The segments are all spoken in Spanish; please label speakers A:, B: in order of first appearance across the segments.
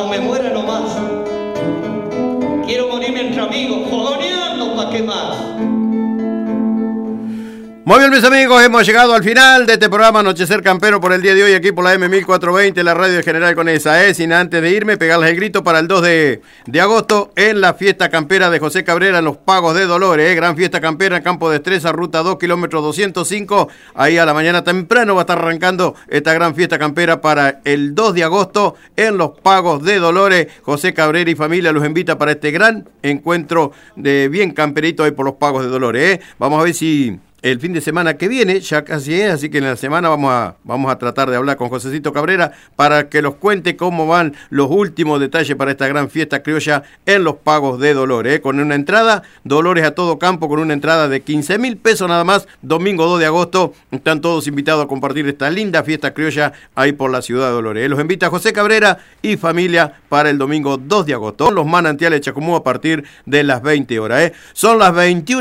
A: Me muera nomás. Quiero morirme entre amigos, jodoneando pa' qué más.
B: Muy bien, mis amigos, hemos llegado al final de este programa Anochecer Campero por el día de hoy, aquí por la M1420, la radio de General Conesa, sin antes de irme, pegarles el grito para el 2 de agosto en la fiesta campera de José Cabrera en los Pagos de Dolores, gran fiesta campera en Campo de Destreza, ruta 2, kilómetro 205, ahí a la mañana temprano va a estar arrancando esta gran fiesta campera para el 2 de agosto en los Pagos de Dolores. José Cabrera y familia los invita para este gran encuentro de bien camperito ahí por los Pagos de Dolores, Vamos a ver si el fin de semana que viene, ya casi es, así que en la semana vamos a tratar de hablar con Josecito Cabrera para que nos cuente cómo van los últimos detalles para esta gran fiesta criolla en los Pagos de Dolores, con una entrada, Dolores a todo campo, con una entrada de 15.000 pesos nada más, domingo 2 de agosto, están todos invitados a compartir esta linda fiesta criolla ahí por la ciudad de Dolores. Los invita José Cabrera y familia para el domingo 2 de agosto, los manantiales de Chacomú a partir de las 20 horas. Son las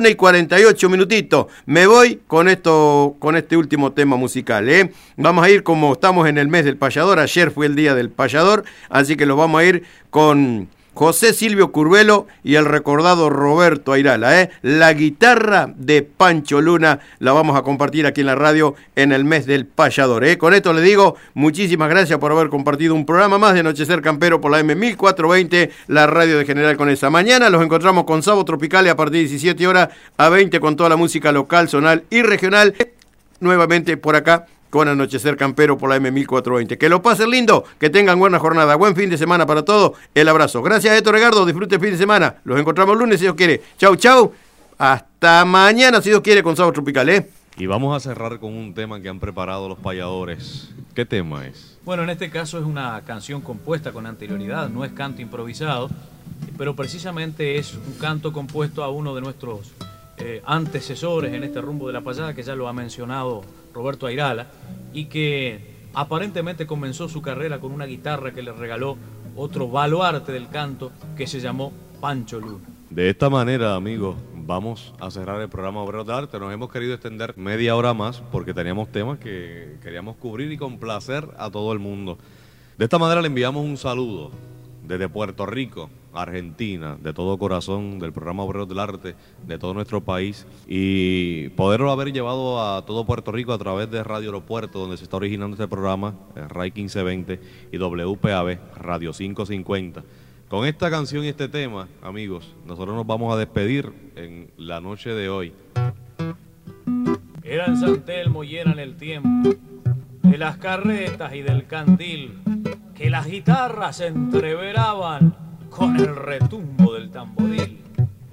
B: 21:48 minutitos, me voy con este último tema musical, Vamos a ir, como estamos en el mes del payador, ayer fue el día del payador, así que los vamos a ir con José Silvio Curvelo y el recordado Roberto Airala, La guitarra de Pancho Luna, la vamos a compartir aquí en la radio en el mes del payador, Con esto les digo, muchísimas gracias por haber compartido un programa más de Anochecer Campero por la M1420, la radio de General Conesa. Mañana los encontramos con Sábado Tropical a partir de 17 horas a 20 con toda la música local, zonal y regional, nuevamente por acá con Anochecer Campero por la M1420. Que lo pasen lindo, que tengan buena jornada, buen fin de semana para todos. El abrazo. Gracias, Héctor Regardo, disfrute el fin de semana. Los encontramos el lunes si Dios quiere. Chau, chau. Hasta mañana si Dios quiere con Sábado Tropical,
C: Y vamos a cerrar con un tema que han preparado los payadores. ¿Qué tema es?
D: Bueno, en este caso es una canción compuesta con anterioridad, no es canto improvisado, pero precisamente es un canto compuesto a uno de nuestros antecesores en este rumbo de la payada, que ya lo ha mencionado Roberto Airala, y que aparentemente comenzó su carrera con una guitarra que le regaló otro baluarte del canto que se llamó Pancho Luna.
C: De esta manera, amigos, vamos a cerrar el programa Obreros del Arte. Nos hemos querido extender media hora más porque teníamos temas que queríamos cubrir y complacer a todo el mundo. De esta manera le enviamos un saludo desde Puerto Rico, Argentina, de todo corazón, del programa Obreros del Arte, de todo nuestro país, y poderlo haber llevado a todo Puerto Rico a través de Radio Aeropuerto, donde se está originando este programa, RAI 1520 y WPAB Radio 550. Con esta canción y este tema, amigos, nosotros nos vamos a despedir en la noche de hoy.
D: Era en San Telmo y era en el tiempo de las carretas y del candil, que las guitarras se entreveraban con el retumbo del tamboril.